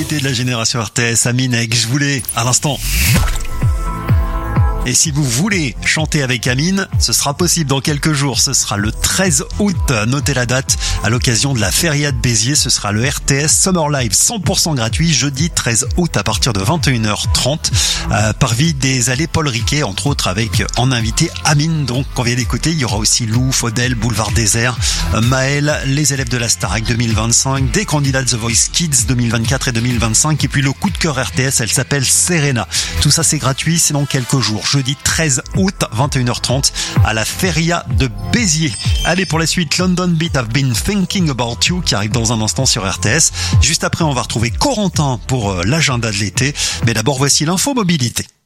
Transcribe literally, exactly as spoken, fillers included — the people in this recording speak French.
l'invité de la génération R T S, Amine, avec Je voulais à l'instant. Et si vous voulez chanter avec Amine, ce sera possible dans quelques jours. Ce sera le treize août. Notez la date à l'occasion de la Feria de Béziers. Ce sera le R T S Summer Live cent pour cent gratuit, jeudi treize août à partir de vingt et une heures trente. Euh, parvis des allées Paul Riquet, entre autres avec en invité Amine, donc qu'on vient d'écouter. Il y aura aussi Lou, Faudel, Boulevard Désert, euh, Maël, les élèves de la Starac deux mille vingt-cinq, des candidats de The Voice Kids deux mille vingt-quatre et deux mille vingt-cinq. Et puis le coup de cœur R T S, elle s'appelle Serena. Tout ça c'est gratuit, c'est dans quelques jours. Jeudi treize août, vingt et une heures trente, à la Feria de Béziers. Allez, pour la suite, London Beat, I've Been Thinking About You, qui arrive dans un instant sur R T S. Juste après, on va retrouver Corentin pour l'agenda de l'été. Mais d'abord, voici l'info mobilité.